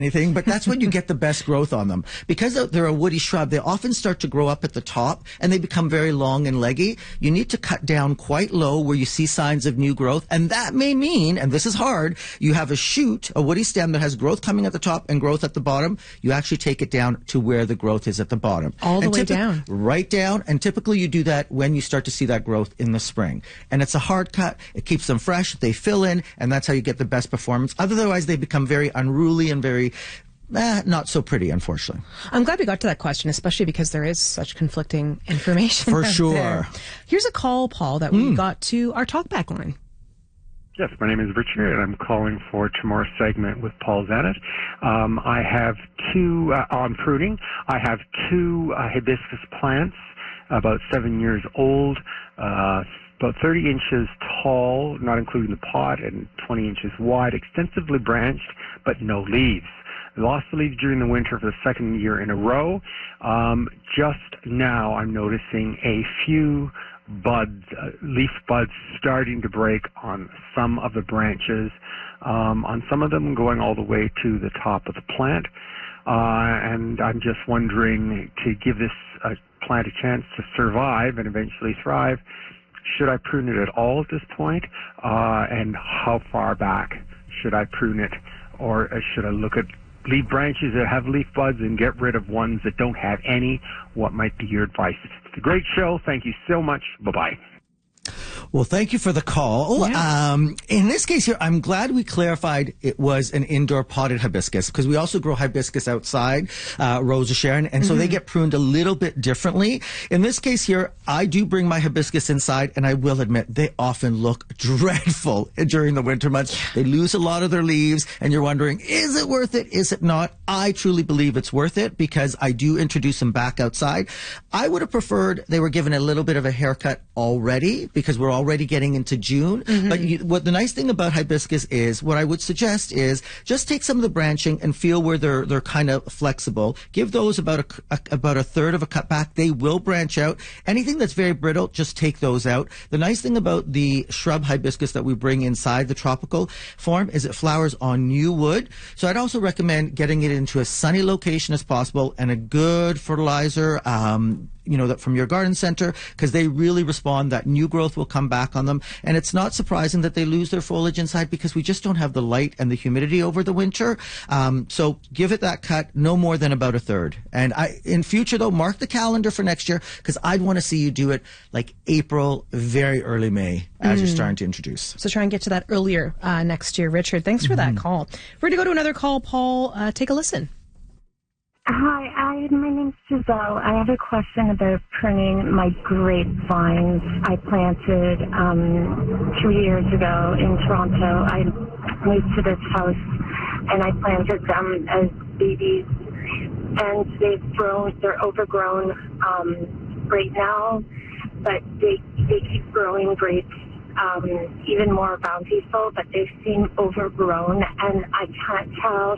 anything, but that's when you get the best growth on them. Because they're a woody shrub, they often start to grow up at the top and they become very long and leggy. You need to cut down quite low where you see signs of new growth. And that may mean, and this is hard, you have a shoot, a woody stem that has growth coming at the top and growth at the bottom. You actually take it down to where the growth is at the bottom. All the way down. Right down. And typically you do that when you start to see that growth in the spring. And it's a hard cut. It keeps them fresh. They fill in, and that's how you get the best performance. Otherwise, they become very unruly and very not so pretty, unfortunately. I'm glad we got to that question, especially because there is such conflicting information. For sure. There. Here's a call, Paul, that we got to our talkback line. Yes, my name is Richard, and I'm calling for tomorrow's segment with Paul Zanet. I have two, on pruning, I have two hibiscus plants, about 7 years old, about 30 inches tall, not including the pot, and 20 inches wide, extensively branched, but no leaves. I lost the leaves during the winter for the second year in a row. Just now I'm noticing a few buds, leaf buds starting to break on some of the branches, on some of them going all the way to the top of the plant. And I'm just wondering, to give this plant a chance to survive and eventually thrive, should I prune it at all at this point? And how far back should I prune it? Or should I look at leaf branches that have leaf buds and get rid of ones that don't have any? What might be your advice? It's a great show. Thank you so much. Bye-bye. Well, thank you for the call. Yeah. In this case here, I'm glad we clarified it was an indoor potted hibiscus, because we also grow hibiscus outside, Rosa Sharon, and so they get pruned a little bit differently. In this case here, I do bring my hibiscus inside, and I will admit they often look dreadful during the winter months. They lose a lot of their leaves, and you're wondering, is it worth it? Is it not? I truly believe it's worth it, because I do introduce them back outside. I would have preferred they were given a little bit of a haircut already, because we're already getting into June. But what the nice thing about hibiscus is, what I would suggest is just take some of the branching and feel where they're kind of flexible. Give those about a third of a cut back. They will branch out. Anything that's very brittle, just take those out. The nice thing about the shrub hibiscus that we bring inside the tropical form is it flowers on new wood. So I'd also recommend getting it into a sunny location as possible and a good fertilizer, that from your garden center, because they really respond. That new growth will come back on them. And it's not surprising that they lose their foliage inside, because we just don't have the light and the humidity over the winter. So give it that cut, no more than about a third. And in future though, mark the calendar for next year, because I'd want to see you do it like April, very early May, as you're starting to introduce. So try and get to that earlier next year. Richard, thanks for that call. We're going to go to another call, Paul. Take a listen. Hi, my name's Giselle. I have a question about pruning my grapevines I planted 2 years ago in Toronto. I moved to this house and I planted them as babies, and they're overgrown right now, but they keep growing grapes even more bountiful, but they seem overgrown, and I can't tell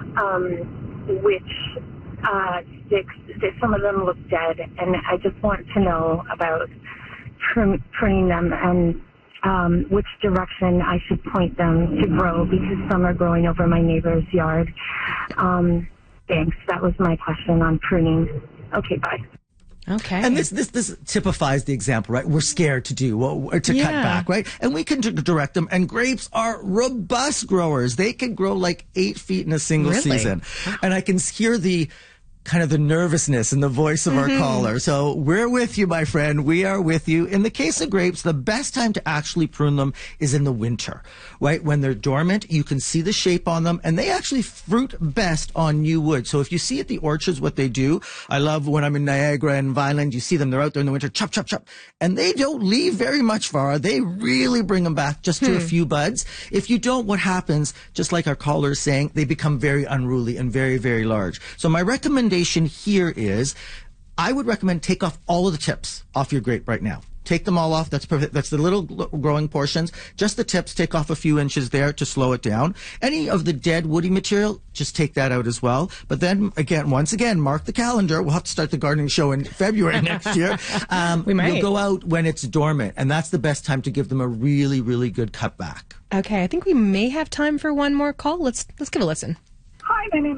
which sticks. Some of them look dead, and I just want to know about pruning them and which direction I should point them to grow, because some are growing over my neighbor's yard. Thanks. That was my question on pruning. Okay, bye. Okay. And this typifies the example, right? We're scared to cut back, right? And we can direct them. And grapes are robust growers. They can grow like 8 feet in a single season. And I can hear the kind of the nervousness in the voice of our caller. So we're with you, my friend. We are with you. In the case of grapes, the best time to actually prune them is in the winter, right? When they're dormant, you can see the shape on them, and they actually fruit best on new wood. So if you see at the orchards what they do, I love when I'm in Niagara and Vineland, you see them, they're out there in the winter, chop, chop, chop, and they don't leave very much far. They really bring them back just to a few buds. If you don't, what happens, just like our caller is saying, they become very unruly and very, very large. So my recommendation here is, I would recommend take off all of the tips off your grape right now. Take them all off. That's perfect. That's the little growing portions. Just the tips. Take off a few inches there to slow it down. Any of the dead woody material, just take that out as well. But then once again, mark the calendar. We'll have to start the gardening show in February next year. We might. You'll go out when it's dormant, and that's the best time to give them a really, really good cut back. Okay, I think we may have time for one more call. Let's give a listen. Hi, my name